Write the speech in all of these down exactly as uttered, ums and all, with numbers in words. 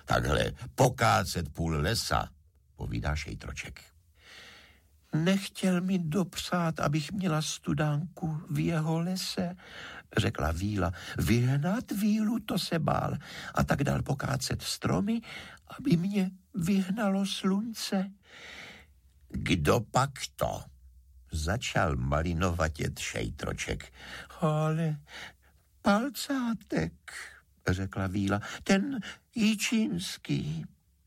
takhle pokácet půl lesa, povídá Šejtroček. Nechtěl mi dopřát, abych měla studánku v jeho lese, řekla Víla. Vyhnat Vílu to se bál a tak dal pokácet stromy, aby mě vyhnalo slunce. Kdo pak to? Začal malinovatět Šejtroček. Ale Palcátek, řekla Víla, ten Jičínský.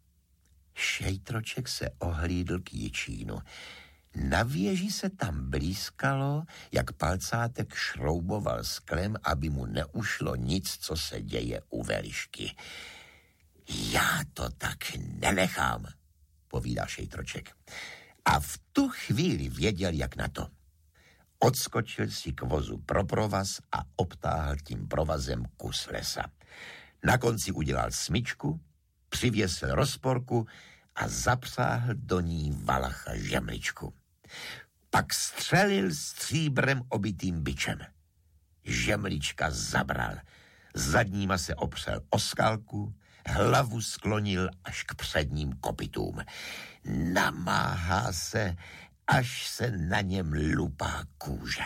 Šejtroček se ohlídl k Jičínu. Na věži se tam blízkalo, jak Palcátek šrouboval sklem, aby mu neušlo nic, co se děje u Velišky. Já to tak nenechám, povídá Šejtroček. A v tu chvíli věděl, jak na to. Odskočil si k vozu pro provaz a obtáhl tím provazem kus lesa. Na konci udělal smyčku, přivěsil rozporku a zapřáhl do ní Valacha Žemličku. Pak střelil stříbrem obitým bičem. Žemlička zabral, zadníma se opřel o skalku, hlavu sklonil až k předním kopytům. Namáhá se, až se na něm lupá kůže.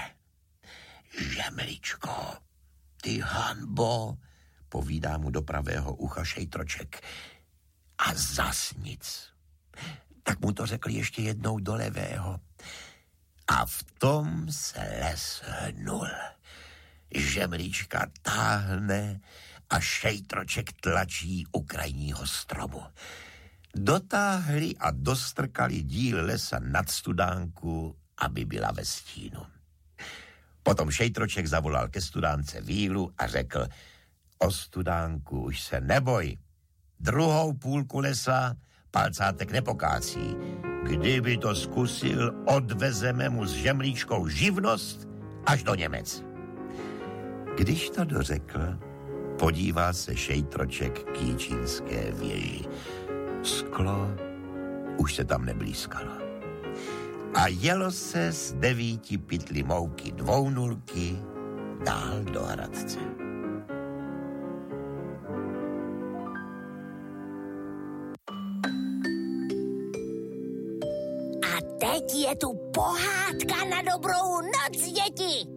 Žemličko, ty hanbo, povídá mu do pravého ucha Šejtroček. A zas nic. Tak mu to řekl ještě jednou do levého. A v tom se les hnul. Žemlička táhne a Šejtroček tlačí u krajního stromu. Dotáhli a dostrkali díl lesa nad studánku, aby byla ve stínu. Potom Šejtroček zavolal ke studánce Vílu a řekl: o studánku už se neboj. Druhou půlku lesa Palcátek nepokácí. Kdyby to zkusil, odvezeme mu s Žemličkou živnost až do Němec. Když to dořekl, podívá se Šejtroček k Jičínské věži. Sklo už se tam neblízkalo. A jelo se z devíti pytli mouky dvounulky dál do Hradce. A teď je tu pohádka na dobrou noc, děti!